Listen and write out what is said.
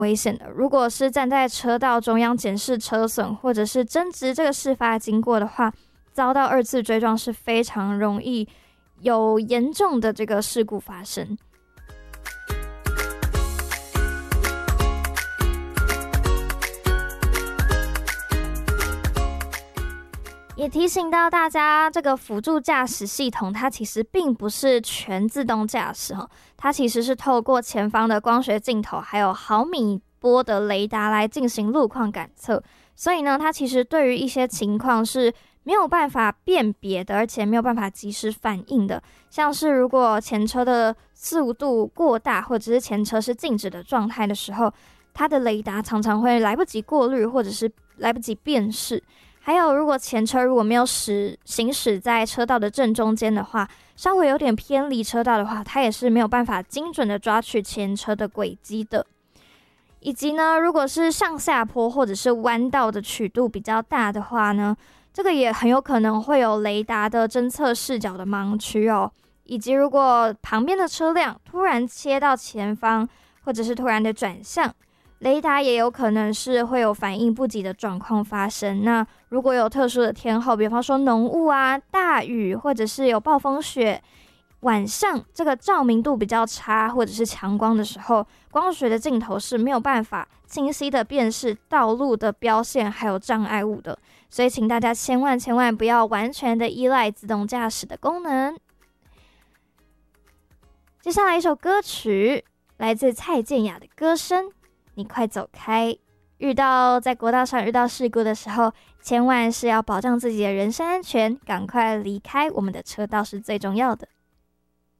危险的。如果是站在车道中央检视车损，或者是争执这个事发经过的话，遭到二次追撞是非常容易有严重的这个事故发生。也提醒到大家，这个辅助驾驶系统它其实并不是全自动驾驶，它其实是透过前方的光学镜头还有毫米波的雷达来进行路况感测，所以呢，它其实对于一些情况是没有办法辨别的，而且没有办法及时反应的。像是如果前车的速度过大，或者是前车是静止的状态的时候，它的雷达常常会来不及过滤，或者是来不及辨识。还有，如果前车如果没有行驶在车道的正中间的话，稍微有点偏离车道的话，它也是没有办法精准的抓取前车的轨迹的。以及呢，如果是上下坡或者是弯道的曲度比较大的话呢，这个也很有可能会有雷达的侦测视角的盲区哦。以及如果旁边的车辆突然切到前方，或者是突然的转向，雷达也有可能是会有反应不及的状况发生。那如果有特殊的天候，比方说浓雾啊、大雨，或者是有暴风雪，晚上这个照明度比较差，或者是强光的时候，光学的镜头是没有办法清晰的辨识道路的标线还有障碍物的。所以请大家千万不要完全的依赖自动驾驶的功能。接下来一首歌曲来自蔡健雅的歌声《你快走开》。在国道上遇到事故的时候，千万是要保障自己的人身安全，赶快离开我们的车道是最重要的。